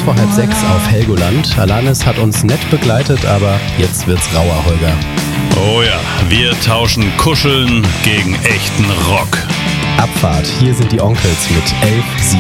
vor 5:30 auf Helgoland. Alanis hat uns nett begleitet, aber jetzt wird's rauer, Holger. Oh ja, wir tauschen Kuscheln gegen echten Rock. Abfahrt, hier sind die Onkels mit 11-7.